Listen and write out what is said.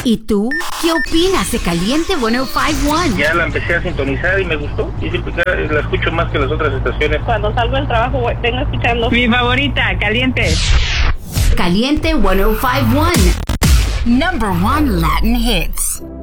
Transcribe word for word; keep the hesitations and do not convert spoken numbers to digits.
¿Y tú? ¿Qué opinas de Caliente ciento cincuenta y uno? Ya la empecé a sintonizar y me gustó. Y siempre la escucho más que las otras estaciones. Cuando salgo del trabajo, vengo escuchando. Mi favorita, Caliente. Caliente ciento cincuenta y uno. Number one Latin hits.